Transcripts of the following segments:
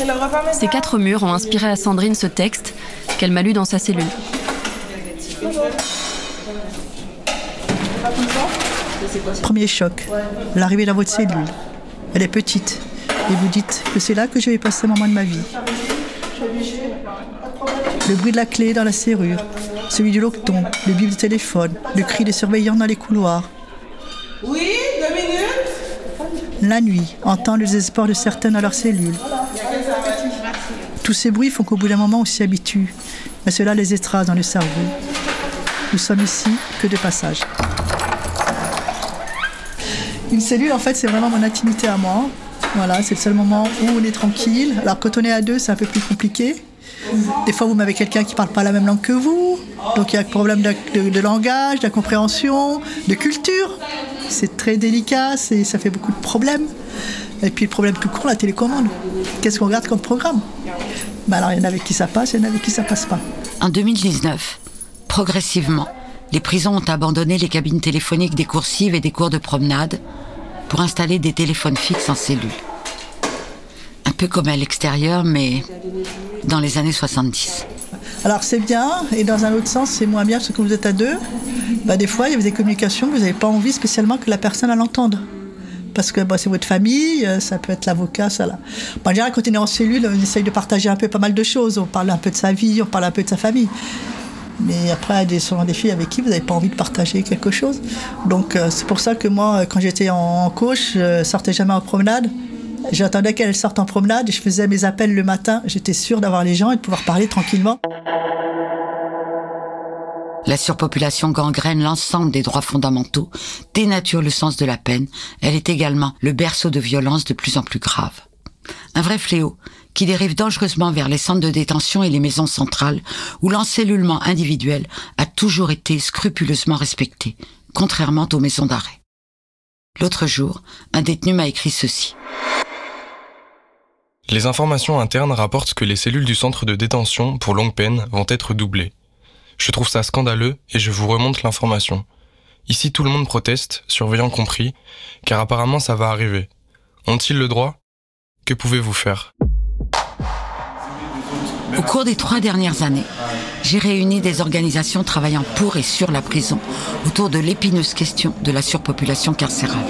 Ces 4 murs ont inspiré à Sandrine ce texte qu'elle m'a lu dans sa cellule. Premier choc, l'arrivée dans votre cellule. Elle est petite et vous dites que c'est là que je vais passer un moment de ma vie. Le bruit de la clé dans la serrure, celui du loqueton, le bip du téléphone, le cri des surveillants dans les couloirs. Oui, 2 minutes. La nuit, entendre le désespoir de certains dans leur cellule. Tous ces bruits font qu'au bout d'un moment, on s'y habitue. Mais cela les écrase dans le cerveau. Nous sommes ici que de passage. Une cellule, en fait, c'est vraiment mon intimité à moi. Voilà, c'est le seul moment où on est tranquille. Alors, quand on est à deux, c'est un peu plus compliqué. Des fois, vous m'avez quelqu'un qui ne parle pas la même langue que vous. Donc, il y a un problème de langage, d'incompréhension, de culture. C'est très délicat, ça fait beaucoup de problèmes. Et puis, le problème plus court, la télécommande. Qu'est-ce qu'on regarde comme programme ? Alors, il y en a avec qui ça passe, il y en a avec qui ça passe pas. En 2019, progressivement, les prisons ont abandonné les cabines téléphoniques des coursives et des cours de promenade pour installer des téléphones fixes en cellule. Un peu comme à l'extérieur, mais dans les années 70. Alors c'est bien, et dans un autre sens, c'est moins bien, parce que quand vous êtes à deux, des fois, il y a des communications que vous n'avez pas envie spécialement que la personne elle entende. Parce que c'est votre famille, ça peut être l'avocat, ça là. En général, quand on est en cellule, on essaye de partager un peu pas mal de choses. On parle un peu de sa vie, on parle un peu de sa famille. Mais après, il y a souvent des filles avec qui vous n'avez pas envie de partager quelque chose. Donc c'est pour ça que moi, quand j'étais en coach, je ne sortais jamais en promenade. J'attendais qu'elles sortent en promenade et je faisais mes appels le matin. J'étais sûre d'avoir les gens et de pouvoir parler tranquillement. La surpopulation gangrène l'ensemble des droits fondamentaux, dénature le sens de la peine. Elle est également le berceau de violences de plus en plus graves. Un vrai fléau qui dérive dangereusement vers les centres de détention et les maisons centrales où l'encellulement individuel a toujours été scrupuleusement respecté, contrairement aux maisons d'arrêt. L'autre jour, un détenu m'a écrit ceci. Les informations internes rapportent que les cellules du centre de détention pour longue peine vont être doublées. Je trouve ça scandaleux et je vous remonte l'information. Ici, tout le monde proteste, surveillants compris, car apparemment ça va arriver. Ont-ils le droit ? Que pouvez-vous faire ? Au cours des 3 dernières années, j'ai réuni des organisations travaillant pour et sur la prison autour de l'épineuse question de la surpopulation carcérale.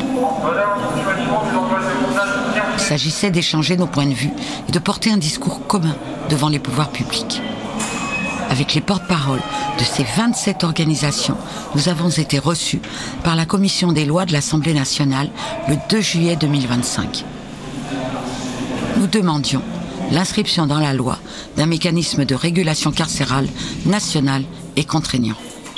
Il s'agissait d'échanger nos points de vue et de porter un discours commun devant les pouvoirs publics. Avec les porte-paroles de ces 27 organisations, nous avons été reçus par la Commission des lois de l'Assemblée nationale le 2 juillet 2025. Nous demandions l'inscription dans la loi d'un mécanisme de régulation carcérale national et contraignant.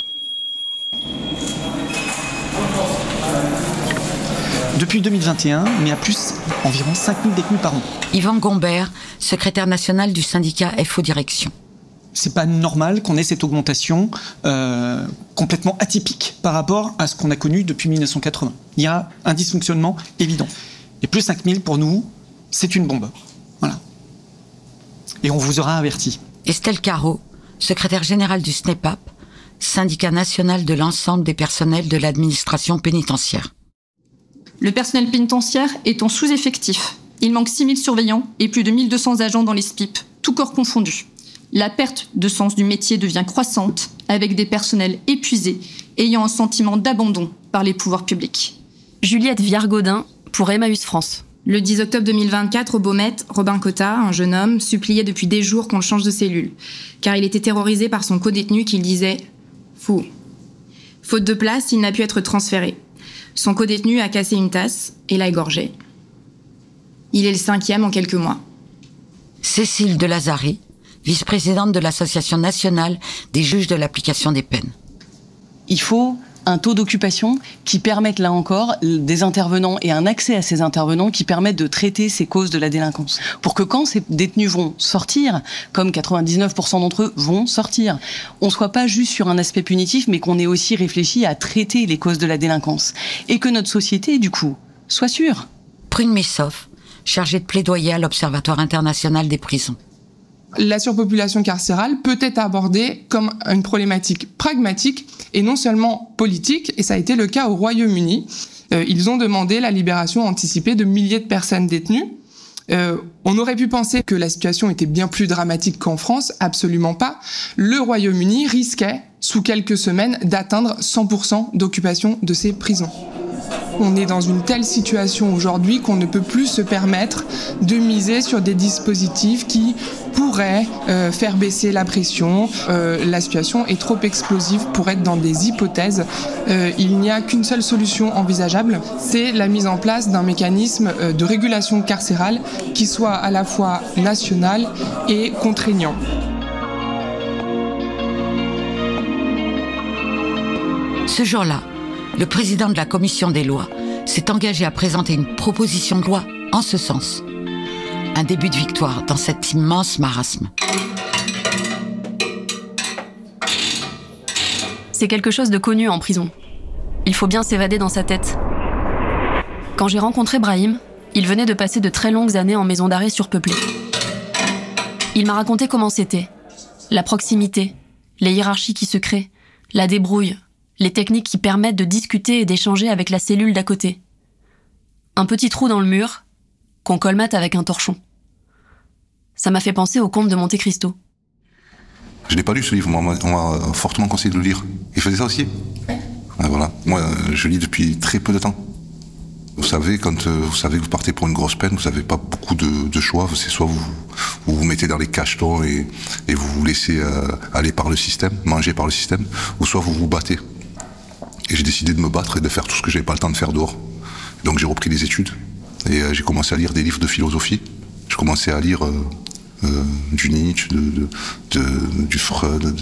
Depuis 2021, on est à plus environ 5000 détenus par an. Yvan Gombert, secrétaire national du syndicat FO Direction. C'est pas normal qu'on ait cette augmentation complètement atypique par rapport à ce qu'on a connu depuis 1980. Il y a un dysfonctionnement évident. Et plus 5000 pour nous, c'est une bombe. Voilà. Et on vous aura averti. Estelle Carreau, secrétaire générale du SNEPAP, syndicat national de l'ensemble des personnels de l'administration pénitentiaire. Le personnel pénitentiaire est en sous-effectif. Il manque 6000 surveillants et plus de 1200 agents dans les SPIP, tous corps confondus. La perte de sens du métier devient croissante, avec des personnels épuisés, ayant un sentiment d'abandon par les pouvoirs publics. Juliette Viard-Gaudin, pour Emmaüs France. Le 10 octobre 2024, au Baumette, Robin Cotta, un jeune homme, suppliait depuis des jours qu'on le change de cellule, car il était terrorisé par son codétenu qui le disait « fou ». Faute de place, il n'a pu être transféré. Son codétenu a cassé une tasse et l'a égorgé. Il est le 5e en quelques mois. Cécile Delazari, vice-présidente de l'Association nationale des juges de l'application des peines. Il faut un taux d'occupation qui permette, là encore, des intervenants et un accès à ces intervenants qui permettent de traiter ces causes de la délinquance. Pour que quand ces détenus vont sortir, comme 99% d'entre eux vont sortir, on ne soit pas juste sur un aspect punitif, mais qu'on ait aussi réfléchi à traiter les causes de la délinquance. Et que notre société, du coup, soit sûre. Prune Messoff, chargée de plaidoyer à l'Observatoire international des prisons. La surpopulation carcérale peut être abordée comme une problématique pragmatique et non seulement politique, et ça a été le cas au Royaume-Uni. Ils ont demandé la libération anticipée de milliers de personnes détenues. On aurait pu penser que la situation était bien plus dramatique qu'en France, absolument pas. Le Royaume-Uni risquait, sous quelques semaines, d'atteindre 100% d'occupation de ses prisons. On est dans une telle situation aujourd'hui qu'on ne peut plus se permettre de miser sur des dispositifs qui pourraient faire baisser la pression. La situation est trop explosive pour être dans des hypothèses. Il n'y a qu'une seule solution envisageable, c'est la mise en place d'un mécanisme de régulation carcérale qui soit à la fois national et contraignant. Ce jour-là, le président de la commission des lois s'est engagé à présenter une proposition de loi en ce sens. Un début de victoire dans cet immense marasme. C'est quelque chose de connu en prison. Il faut bien s'évader dans sa tête. Quand j'ai rencontré Brahim, il venait de passer de très longues années en maison d'arrêt surpeuplée. Il m'a raconté comment c'était. La proximité, les hiérarchies qui se créent, la débrouille, les techniques qui permettent de discuter et d'échanger avec la cellule d'à côté. Un petit trou dans le mur, qu'on colmate avec un torchon. Ça m'a fait penser au Comte de Monte Cristo. Je n'ai pas lu ce livre, on m'a fortement conseillé de le lire. Il faisait ça aussi ? Voilà. Moi, je lis depuis très peu de temps. Vous savez, quand vous savez que vous partez pour une grosse peine, vous n'avez pas beaucoup de choix. C'est soit vous mettez dans les cachetons et vous vous laissez aller par le système, manger par le système, ou soit vous vous battez. Et j'ai décidé de me battre et de faire tout ce que j'avais pas le temps de faire dehors. Donc j'ai repris les études et j'ai commencé à lire des livres de philosophie. J'ai commencé à lire du Nietzsche, du Freud,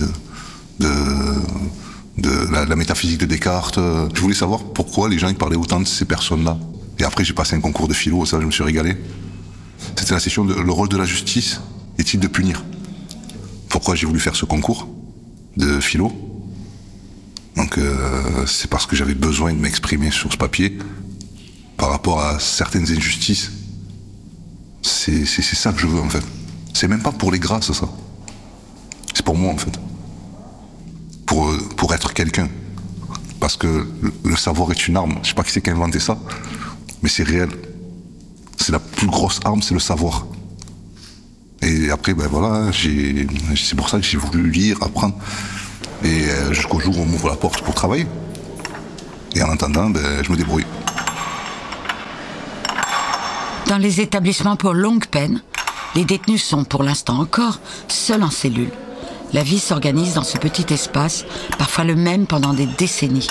de la métaphysique de Descartes. Je voulais savoir pourquoi les gens ils parlaient autant de ces personnes-là. Et après j'ai passé un concours de philo, ça je me suis régalé. C'était la session de le rôle de la justice est-il de punir ? Pourquoi j'ai voulu faire ce concours de philo ? Donc c'est parce que j'avais besoin de m'exprimer sur ce papier par rapport à certaines injustices. C'est ça que je veux en fait. C'est même pas pour les grâces ça. C'est pour moi en fait. Pour être quelqu'un. Parce que le savoir est une arme. Je sais pas qui c'est qui a inventé ça, mais c'est réel. C'est la plus grosse arme, c'est le savoir. Et après, ben voilà, c'est pour ça que j'ai voulu lire, apprendre. Et jusqu'au jour où on m'ouvre la porte pour travailler. Et en attendant, ben, je me débrouille. Dans les établissements pour longue peine, les détenus sont pour l'instant encore seuls en cellule. La vie s'organise dans ce petit espace, parfois le même pendant des décennies.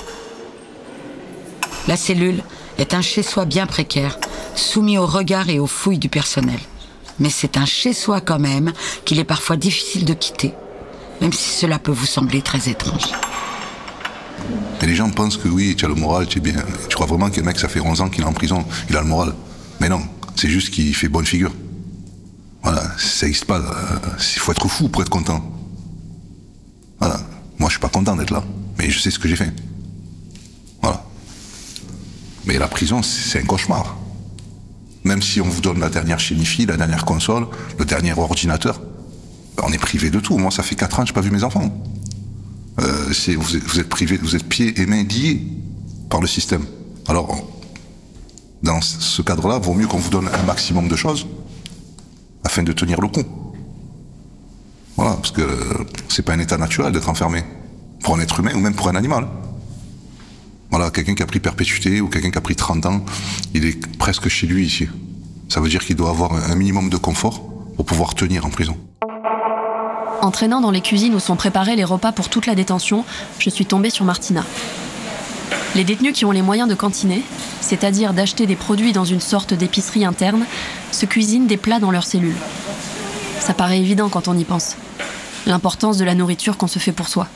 La cellule est un chez-soi bien précaire, soumis aux regards et aux fouilles du personnel. Mais c'est un chez-soi quand même qu'il est parfois difficile de quitter, même si cela peut vous sembler très étrange. Et les gens pensent que oui, tu as le moral, tu es bien. Tu crois vraiment qu'un mec, ça fait 11 ans qu'il est en prison, il a le moral. Mais non, c'est juste qu'il fait bonne figure. Voilà, ça n'existe pas. Il faut être fou pour être content. Voilà. Moi, je suis pas content d'être là, mais je sais ce que j'ai fait. Voilà. Mais la prison, c'est un cauchemar. Même si on vous donne la dernière chénifie, la dernière console, le dernier ordinateur, on est privé de tout. Moi, ça fait 4 ans que j'ai pas vu mes enfants. Vous êtes privé, vous êtes pieds et mains liés par le système. Alors, dans ce cadre-là, il vaut mieux qu'on vous donne un maximum de choses afin de tenir le coup. Voilà, parce que c'est pas un état naturel d'être enfermé pour un être humain ou même pour un animal. Voilà, quelqu'un qui a pris perpétuité ou quelqu'un qui a pris 30 ans, il est presque chez lui ici. Ça veut dire qu'il doit avoir un minimum de confort pour pouvoir tenir en prison. En traînant dans les cuisines où sont préparés les repas pour toute la détention, je suis tombée sur Martina. Les détenus qui ont les moyens de cantiner, c'est-à-dire d'acheter des produits dans une sorte d'épicerie interne, se cuisinent des plats dans leurs cellules. Ça paraît évident quand on y pense. L'importance de la nourriture qu'on se fait pour soi.